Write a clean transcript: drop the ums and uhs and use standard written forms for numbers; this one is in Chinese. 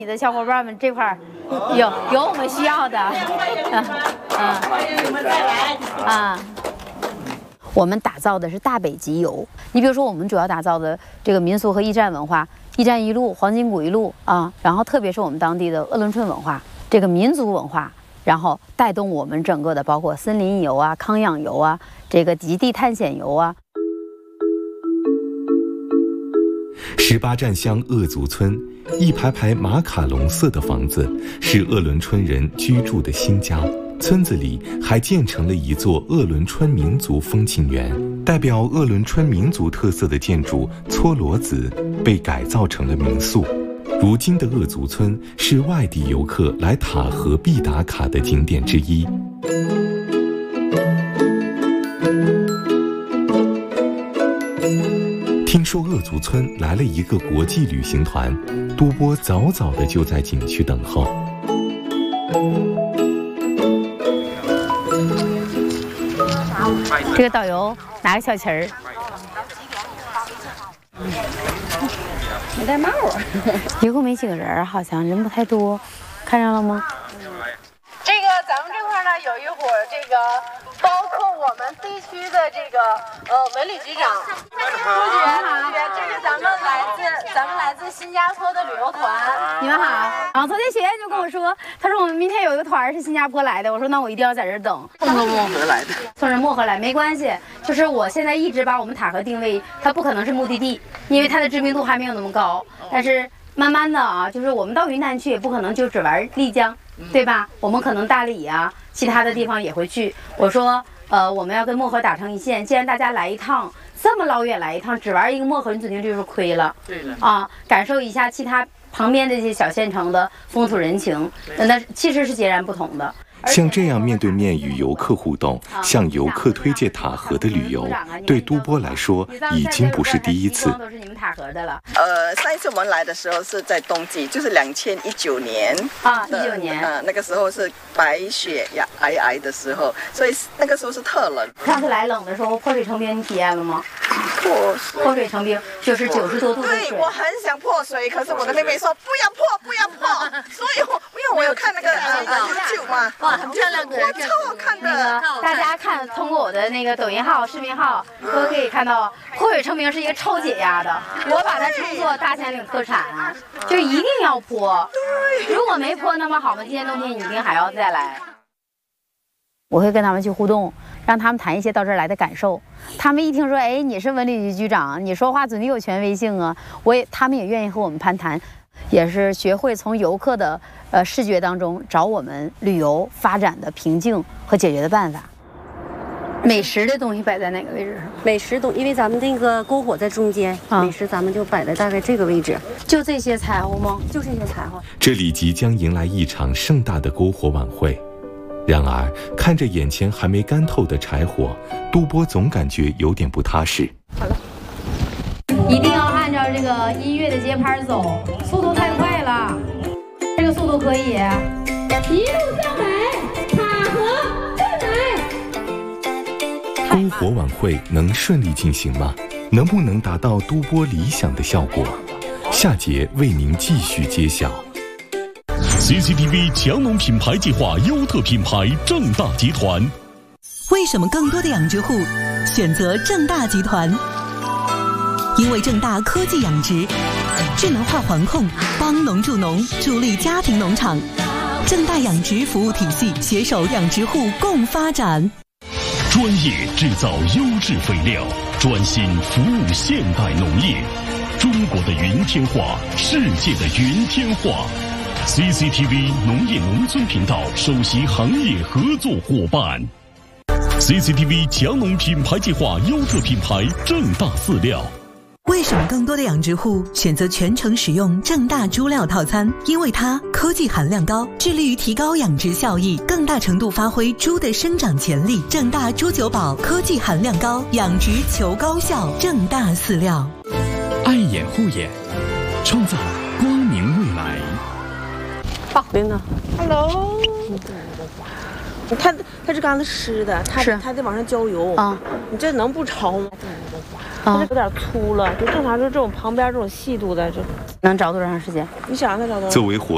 你的小伙伴们这块儿有我们需要的，我们打造的是大北极游。你比如说，我们主要打造的这个民俗和驿站文化，驿站一路、黄金谷一路啊，然后特别是我们当地的鄂伦春文化，这个民族文化，然后带动我们整个的，包括森林游啊、康养游啊、这个极地探险游啊。 18站乡鄂族村，一排排马卡龙色的房子是鄂伦春人居住的新家。村子里还建成了一座鄂伦春民族风情园，代表鄂伦春民族特色的建筑搓罗子被改造成了民宿。如今的鄂族村是外地游客来塔河必打卡的景点之一。听说鄂族村来了一个国际旅行团，都波早早的就在景区等候。 这个导游拿个小旗儿， 没戴帽啊， 一共没几个人，好像人不太多，看上了吗？ 这个咱们这块呢有一伙这个。包括我们地区的这个文旅局长杜觉，这是咱们来自新加坡的旅游团。 你们好。然后昨天学员就跟我说，他说我们明天有一个团是新加坡来的，我说那我一定要在这儿等。 从漠河来的， 从这漠河来没关系，就是我现在一直把我们塔河定位，它不可能是目的地，因为它的知名度还没有那么高。但是慢慢的啊，就是我们到云南去也不可能就只玩丽江，对吧？我们可能大理啊。其他的地方也会去。我说，我们要跟漠河打成一线。既然大家来一趟，这么老远来一趟，只玩一个漠河，你肯定就是亏了。 对了啊，感受一下其他旁边的这些小县城的风土人情，那其实是截然不同的。 像这样面对面与游客互动，向游客推介塔河的旅游，对都波来说已经不是第一次。 都是你们塔河的了。 上一次我们来的时候是在冬季，就是2019年啊，19年。 那个时候是白雪皑的时候，所以那个时候是特冷。 上次来冷的时候，破水成冰，你体验了吗？破水成冰就是90多度的水。 对，我很想破水，可是我的妹妹说不要破，不要破，所以因为我有看那个YouTube 嘛。很漂亮的，超好看的。 大家看，通过我的那个抖音号、视频号都可以看到，破水成冰是一个超解压的。我把它称作大兴安岭特产，就一定要泼。如果没泼那么好嘛，今年冬天你一定还要再来。我会跟他们去互动，让他们谈一些到这儿来的感受。他们一听说，哎，你是文旅局局长，你说话准有权威性啊，他们也愿意和我们攀谈。也是学会从游客的视觉当中找我们旅游发展的瓶颈和解决的办法。美食的东西摆在哪个位置上？ 美食因为咱们那个篝火在中间，美食咱们就摆在大概这个位置。 就这些柴火吗？ 就这些柴火。 这里即将迎来一场盛大的篝火晚会。然而，看着眼前还没干透的柴火，都波总感觉有点不踏实。 好了。一定要按照这个音乐的节拍走，速度太快了。这个速度可以。 一路向北，塔河正南。 篝火晚会能顺利进行吗？能不能达到都波理想的效果？下节为您继续揭晓。 CCTV 强农品牌计划优特品牌正大集团。 为什么更多的养殖户选择正大集团？因为正大科技养殖，智能化环控，帮农助农，助力家庭农场。正大养殖服务体系携手养殖户共发展。 专业制造优质肥料，专心服务现代农业。中国的云天化，世界的云天化。CCTV 农业农村频道首席行业合作伙伴。CCTV 强农品牌计划优特品牌正大饲料。 为什么更多的养殖户选择全程使用正大猪料套餐？因为它科技含量高，致力于提高养殖效益，更大程度发挥猪的生长潜力。正大猪酒宝科技含量高，养殖求高效。正大饲料， 爱眼护眼，创造光明未来。 琳达 ，Hello。它这杆子湿的，它得往上浇油啊。 你这能不焯吗？它这有点粗了，就正常就这种旁边这种细度的，就能着多长时间？ 你想让它着多？ 作为活